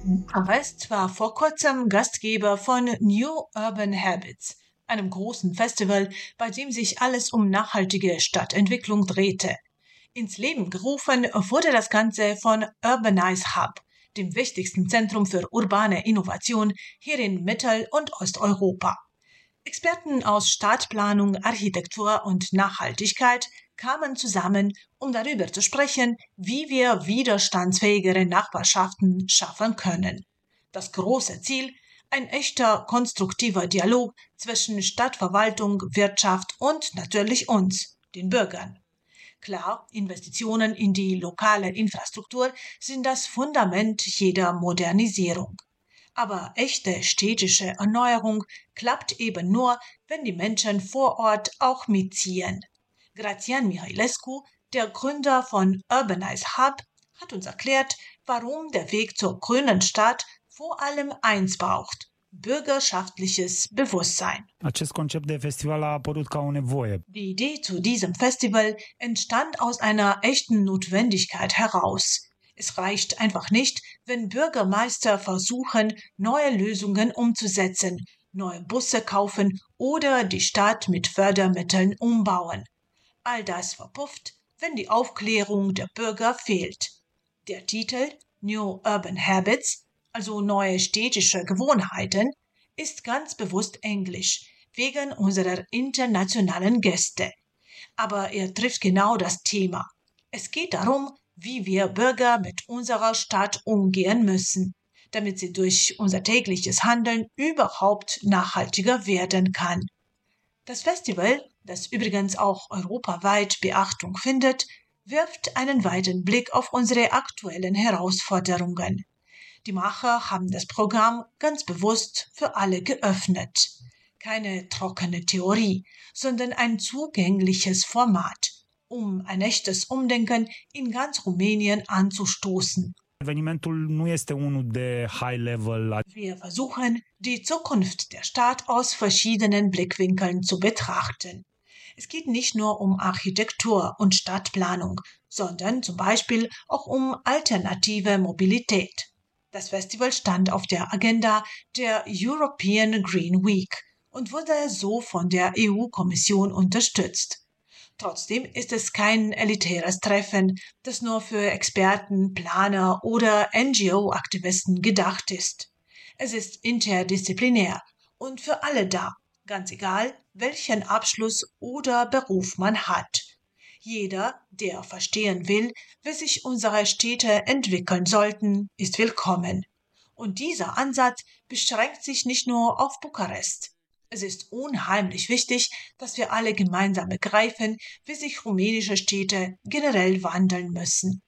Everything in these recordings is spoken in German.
Bukarest war vor kurzem Gastgeber von New Urban Habits, einem großen Festival, bei dem sich alles um nachhaltige Stadtentwicklung drehte. Ins Leben gerufen wurde das Ganze von Urbanize Hub, dem wichtigsten Zentrum für urbane Innovation hier in Mittel- und Osteuropa. Experten aus Stadtplanung, Architektur und Nachhaltigkeit kamen zusammen, um darüber zu sprechen, wie wir widerstandsfähigere Nachbarschaften schaffen können. Das große Ziel: ein echter konstruktiver Dialog zwischen Stadtverwaltung, Wirtschaft und natürlich uns, den Bürgern. Klar, Investitionen in die lokale Infrastruktur sind das Fundament jeder Modernisierung. Aber echte städtische Erneuerung klappt eben nur, wenn die Menschen vor Ort auch mitziehen. Grazian Mihailescu, der Gründer von Urbanize Hub, hat uns erklärt, warum der Weg zur grünen Stadt vor allem eins braucht: bürgerschaftliches Bewusstsein. Acest concept de festival a apărut ca o nevoie. Die Idee zu diesem Festival entstand aus einer echten Notwendigkeit heraus. Es reicht einfach nicht, wenn Bürgermeister versuchen, neue Lösungen umzusetzen, neue Busse kaufen oder die Stadt mit Fördermitteln umbauen. All das verpufft, wenn die Aufklärung der Bürger fehlt. Der Titel New Urban Habits, also neue städtische Gewohnheiten, ist ganz bewusst englisch, wegen unserer internationalen Gäste. Aber er trifft genau das Thema. Es geht darum, wie wir Bürger mit unserer Stadt umgehen müssen, damit sie durch unser tägliches Handeln überhaupt nachhaltiger werden kann. Das Festival, das übrigens auch europaweit Beachtung findet, wirft einen weiten Blick auf unsere aktuellen Herausforderungen. Die Macher haben das Programm ganz bewusst für alle geöffnet. Keine trockene Theorie, sondern ein zugängliches Format, um ein echtes Umdenken in ganz Rumänien anzustoßen. Evenimentul nu este unul de high level. Wir versuchen, die Zukunft der Stadt aus verschiedenen Blickwinkeln zu betrachten. Es geht nicht nur um Architektur und Stadtplanung, sondern zum Beispiel auch um alternative Mobilität. Das Festival stand auf der Agenda der European Green Week und wurde so von der EU-Kommission unterstützt. Trotzdem ist es kein elitäres Treffen, das nur für Experten, Planer oder NGO-Aktivisten gedacht ist. Es ist interdisziplinär und für alle da, ganz egal, welchen Abschluss oder Beruf man hat. Jeder, der verstehen will, wie sich unsere Städte entwickeln sollten, ist willkommen. Und dieser Ansatz beschränkt sich nicht nur auf Bukarest. Es ist unheimlich wichtig, dass wir alle gemeinsam begreifen, wie sich rumänische Städte generell wandeln müssen.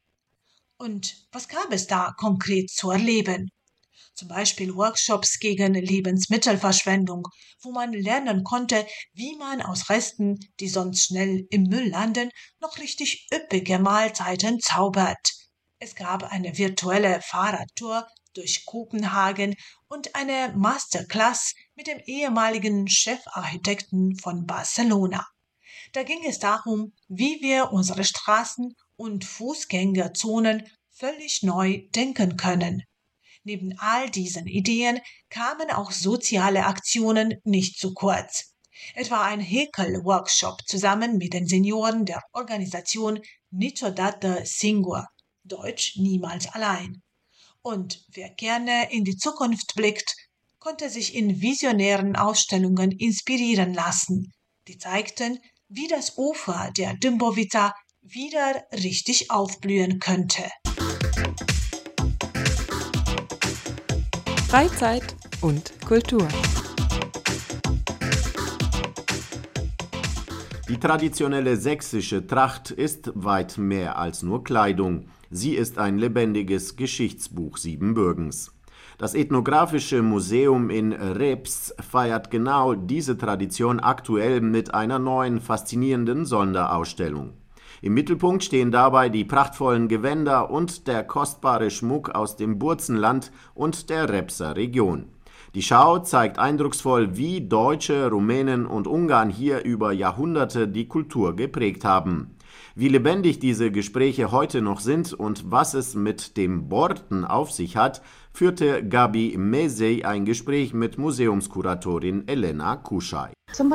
Und was gab es da konkret zu erleben? Zum Beispiel Workshops gegen Lebensmittelverschwendung, wo man lernen konnte, wie man aus Resten, die sonst schnell im Müll landen, noch richtig üppige Mahlzeiten zaubert. Es gab eine virtuelle Fahrradtour durch Kopenhagen und eine Masterclass mit dem ehemaligen Chefarchitekten von Barcelona. Da ging es darum, wie wir unsere Straßen und Fußgängerzonen völlig neu denken können. Neben all diesen Ideen kamen auch soziale Aktionen nicht zu kurz. Etwa ein Häkel-Workshop zusammen mit den Senioren der Organisation Niciodată Singur, Deutsch niemals allein. Und wer gerne in die Zukunft blickt, konnte sich in visionären Ausstellungen inspirieren lassen, die zeigten, wie das Ufer der Dymbovica wieder richtig aufblühen könnte. Freizeit und Kultur. Die traditionelle sächsische Tracht ist weit mehr als nur Kleidung. Sie ist ein lebendiges Geschichtsbuch Siebenbürgens. Das Ethnographische Museum in Reps feiert genau diese Tradition aktuell mit einer neuen, faszinierenden Sonderausstellung. Im Mittelpunkt stehen dabei die prachtvollen Gewänder und der kostbare Schmuck aus dem Burzenland und der Repser Region. Die Schau zeigt eindrucksvoll, wie Deutsche, Rumänen und Ungarn hier über Jahrhunderte die Kultur geprägt haben. Wie lebendig diese Gespräche heute noch sind und was es mit dem Borten auf sich hat, führte Gabi Mezei ein Gespräch mit Museumskuratorin Elena Kuschai.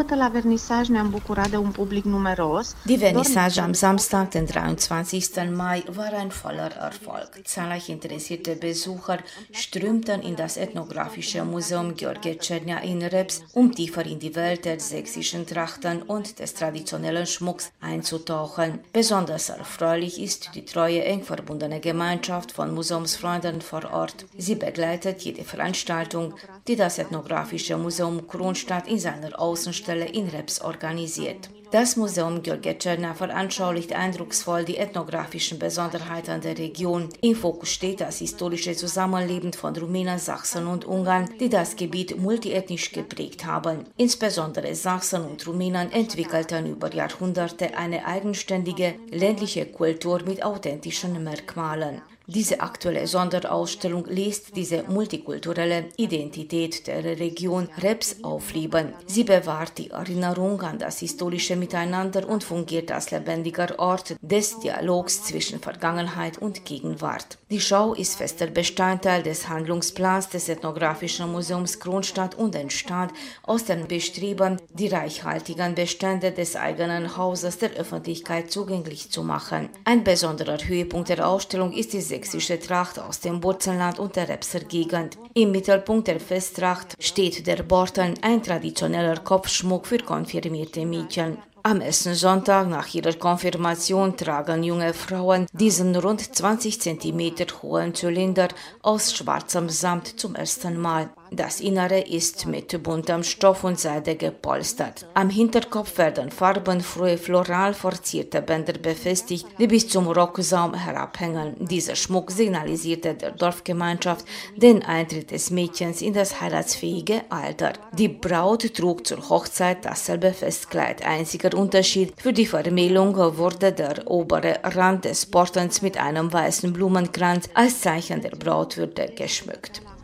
Die Vernissage am Samstag, den 23. Mai, war ein voller Erfolg. Zahlreiche interessierte Besucher strömten in das ethnografische Museum Gheorghe Cernia in Reps, um tiefer in die Welt der sächsischen Trachten und des traditionellen Schmucks einzutauchen. Besonders erfreulich ist die treue, eng verbundene Gemeinschaft von Museumsfreunden vor Ort. Sie begleitet jede Veranstaltung, die das Ethnografische Museum Kronstadt in seiner Außenstelle in Reps organisiert. Das Museum Gheorghe Cernia veranschaulicht eindrucksvoll die ethnografischen Besonderheiten der Region. Im Fokus steht das historische Zusammenleben von Rumänen, Sachsen und Ungarn, die das Gebiet multiethnisch geprägt haben. Insbesondere Sachsen und Rumänen entwickelten über Jahrhunderte eine eigenständige ländliche Kultur mit authentischen Merkmalen. Diese aktuelle Sonderausstellung lässt diese multikulturelle Identität der Region Reps aufleben. Sie bewahrt die Erinnerung an das historische Miteinander und fungiert als lebendiger Ort des Dialogs zwischen Vergangenheit und Gegenwart. Die Schau ist fester Bestandteil des Handlungsplans des Ethnografischen Museums Kronstadt und entstand aus dem Bestreben, die reichhaltigen Bestände des eigenen Hauses der Öffentlichkeit zugänglich zu machen. Ein besonderer Höhepunkt der Ausstellung ist die sächsische Tracht aus dem Burzenland und der Repser Gegend. Im Mittelpunkt der Festtracht steht der Borten, ein traditioneller Kopfschmuck für konfirmierte Mädchen. Am ersten Sonntag nach ihrer Konfirmation tragen junge Frauen diesen rund 20 cm hohen Zylinder aus schwarzem Samt zum ersten Mal. Das Innere ist mit buntem Stoff und Seide gepolstert. Am Hinterkopf werden farbenfrohe, floral verzierte Bänder befestigt, die bis zum Rocksaum herabhängen. Dieser Schmuck signalisierte der Dorfgemeinschaft den Eintritt des Mädchens in das heiratsfähige Alter. Die Braut trug zur Hochzeit dasselbe Festkleid. Einziger Unterschied: für die Vermählung wurde der obere Rand des Bortens mit einem weißen Blumenkranz als Zeichen der Brautwürde geschmückt.